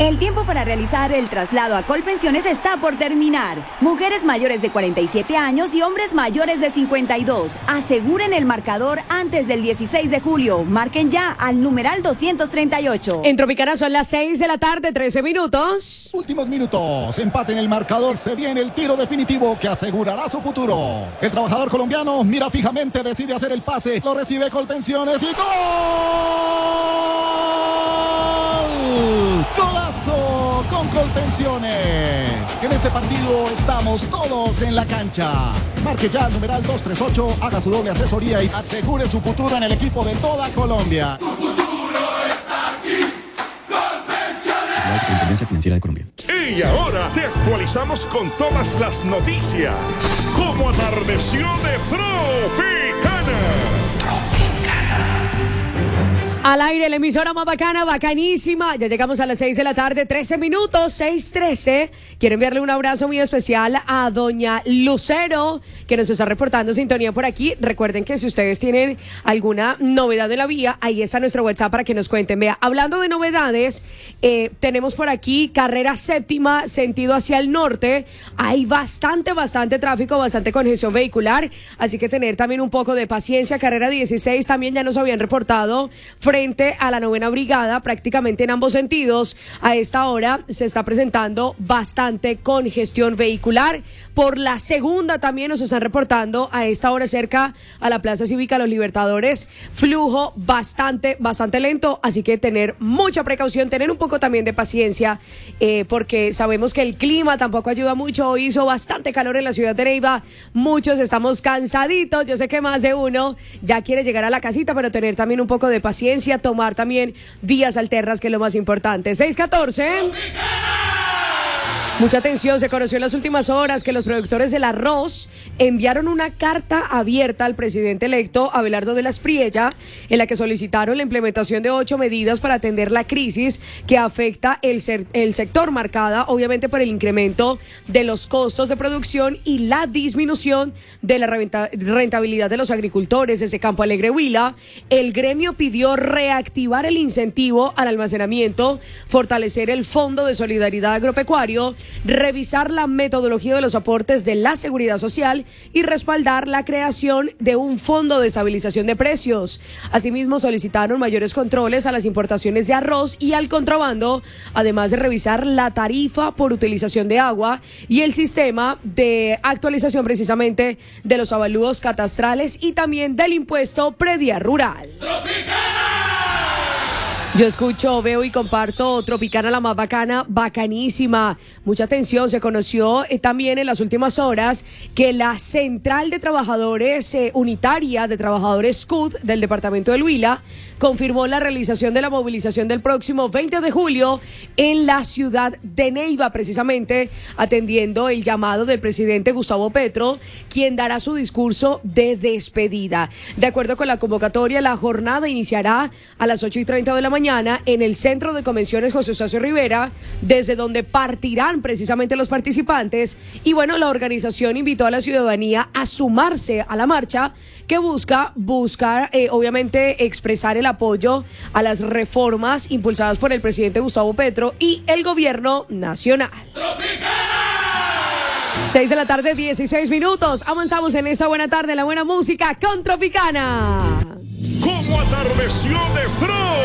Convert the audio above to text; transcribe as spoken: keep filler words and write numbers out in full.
El tiempo para realizar el traslado a Colpensiones está por terminar. Mujeres mayores de cuarenta y siete años y hombres mayores de cincuenta y dos. Aseguren el marcador antes del dieciséis de julio. Marquen ya al numeral doscientos treinta y ocho. En Tropicana son las seis de la tarde, trece minutos. Últimos minutos. Empate en el marcador. Se viene el tiro definitivo que asegurará su futuro. El trabajador colombiano mira fijamente, decide hacer el pase. Lo recibe Colpensiones y ¡gol! ¡Golazo con Colpensiones! En este partido estamos todos en la cancha. Marque ya el numeral doscientos treinta y ocho, haga su doble asesoría y asegure su futuro en el equipo de toda Colombia. Tu futuro está aquí, Colpensiones. La Superintendencia Financiera de Colombia. Y ahora te actualizamos con todas las noticias. Como atardeció de Tropicana. Al aire, la emisora más bacana, bacanísima. Ya llegamos a las seis de la tarde, trece minutos, seis trece. Quiero enviarle un abrazo muy especial a doña Lucero, que nos está reportando sintonía por aquí. Recuerden que si ustedes tienen alguna novedad de la vía, ahí está nuestro WhatsApp para que nos cuenten. Vea, hablando de novedades, eh, tenemos por aquí carrera séptima, sentido hacia el norte. Hay bastante, bastante tráfico, bastante congestión vehicular. Así que tener también un poco de paciencia. Carrera dieciséis también ya nos habían reportado frente a la novena brigada, prácticamente en ambos sentidos. A esta hora se está presentando bastante congestión vehicular. Por la segunda también nos están reportando a esta hora cerca a la Plaza Cívica Los Libertadores, flujo bastante, bastante lento, así que tener mucha precaución, tener un poco también de paciencia, eh, porque sabemos que el clima tampoco ayuda mucho. Hoy hizo bastante calor en la ciudad de Neiva, muchos estamos cansaditos, yo sé que más de uno ya quiere llegar a la casita, pero tener también un poco de paciencia, tomar también vías alternas, que es lo más importante. seis catorce. Mucha atención, se conoció en las últimas horas que los productores del arroz enviaron una carta abierta al presidente electo Abelardo de la Espriella, en la que solicitaron la implementación de ocho medidas para atender la crisis que afecta el, ser, el sector, marcada obviamente por el incremento de los costos de producción y la disminución de la rentabilidad de los agricultores. Desde Campo Alegre, Huila, el gremio pidió reactivar el incentivo al almacenamiento, fortalecer el Fondo de Solidaridad Agropecuario, revisar la metodología de los aportes de la Seguridad Social y respaldar la creación de un fondo de estabilización de precios. Asimismo, solicitaron mayores controles a las importaciones de arroz y al contrabando, además de revisar la tarifa por utilización de agua y el sistema de actualización precisamente de los avalúos catastrales y también del impuesto predial rural. Yo escucho, veo y comparto Tropicana, la más bacana, bacanísima. Mucha atención, se conoció eh, también en las últimas horas que la Central de Trabajadores eh, Unitaria de Trabajadores C U D del departamento del Huila confirmó la realización de la movilización del próximo veinte de julio en la ciudad de Neiva, precisamente atendiendo el llamado del presidente Gustavo Petro, quien dará su discurso de despedida. De acuerdo con la convocatoria, la jornada iniciará a las ocho y treinta de la mañana en el Centro de Convenciones José Eustacio Rivera, desde donde partirán precisamente los participantes. Y bueno, la organización invitó a la ciudadanía a sumarse a la marcha que busca buscar eh, obviamente expresar el apoyo a las reformas impulsadas por el presidente Gustavo Petro y el gobierno nacional. seis de la tarde, dieciséis minutos. Avanzamos en esta buena tarde, la buena música con Tropicana. Como atardeció de Tro